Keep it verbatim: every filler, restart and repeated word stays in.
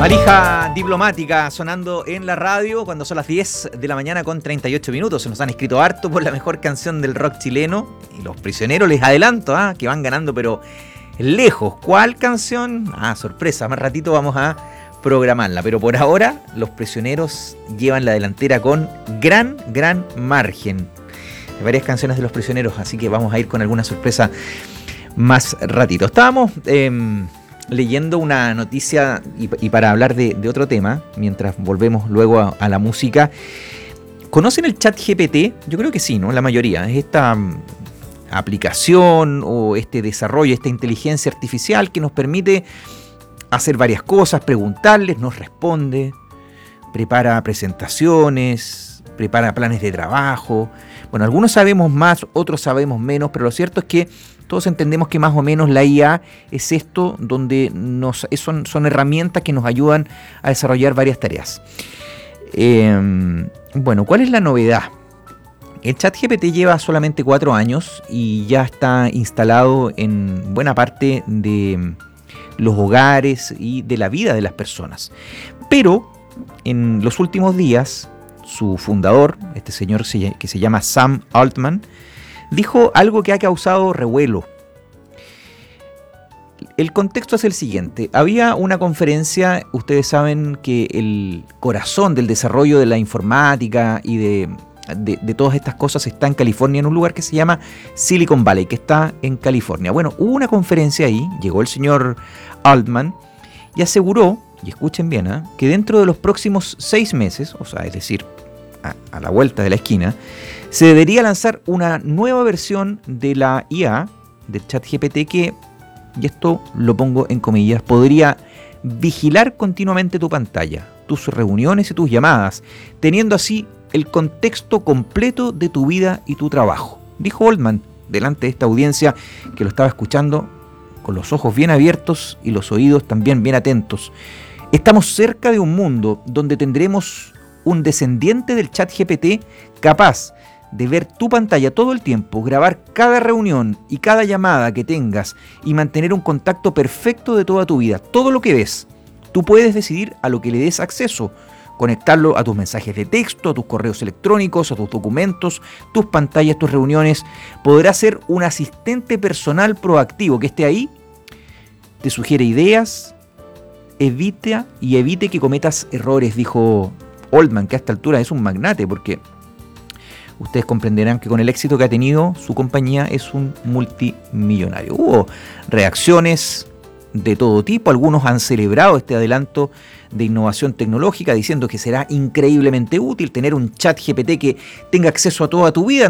Valija diplomática sonando en la radio cuando son las diez de la mañana con treinta y ocho minutos. Se nos han escrito harto por la mejor canción del rock chileno. Y Los Prisioneros, les adelanto, ¿ah? que van ganando, pero lejos. ¿Cuál canción? Ah, sorpresa, más ratito vamos a programarla. Pero por ahora, Los Prisioneros llevan la delantera con gran, gran margen. Hay varias canciones de Los Prisioneros, así que vamos a ir con alguna sorpresa más ratito. Estábamos... Eh, leyendo una noticia y, y para hablar de, de otro tema, mientras volvemos luego a, a la música. ¿Conocen el ChatGPT? Yo creo que sí, ¿no? La mayoría. Es esta um, aplicación o este desarrollo, esta inteligencia artificial que nos permite hacer varias cosas, preguntarles, nos responde, prepara presentaciones, prepara planes de trabajo. Bueno, algunos sabemos más, otros sabemos menos, pero lo cierto es que todos entendemos que más o menos la I A es esto donde nos, son, son herramientas que nos ayudan a desarrollar varias tareas. Eh, bueno, ¿cuál es la novedad? El ChatGPT lleva solamente cuatro años y ya está instalado en buena parte de los hogares y de la vida de las personas. Pero en los últimos días, su fundador, este señor que se llama Sam Altman, dijo algo que ha causado revuelo. El contexto es el siguiente. Había una conferencia, ustedes saben que el corazón del desarrollo de la informática y de, de, de todas estas cosas está en California, en un lugar que se llama Silicon Valley, que está en California. Bueno, hubo una conferencia ahí, llegó el señor Altman y aseguró, y escuchen bien, ¿eh? que dentro de los próximos seis meses, o sea, es decir, a, a la vuelta de la esquina, se debería lanzar una nueva versión de la I A, del ChatGPT, que, y esto lo pongo en comillas, podría vigilar continuamente tu pantalla, tus reuniones y tus llamadas, teniendo así el contexto completo de tu vida y tu trabajo. Dijo Altman delante de esta audiencia que lo estaba escuchando con los ojos bien abiertos y los oídos también bien atentos. Estamos cerca de un mundo donde tendremos un descendiente del ChatGPT capaz de ver tu pantalla todo el tiempo, grabar cada reunión y cada llamada que tengas y mantener un contacto perfecto de toda tu vida. Todo lo que ves, tú puedes decidir a lo que le des acceso, conectarlo a tus mensajes de texto, a tus correos electrónicos, a tus documentos, tus pantallas, tus reuniones. Podrá ser un asistente personal proactivo que esté ahí, te sugiere ideas, evita y evite que cometas errores, dijo Altman, que a esta altura es un magnate, porque ustedes comprenderán que con el éxito que ha tenido su compañía es un multimillonario. Hubo reacciones de todo tipo, algunos han celebrado este adelanto de innovación tecnológica diciendo que será increíblemente útil tener un ChatGPT que tenga acceso a toda tu vida.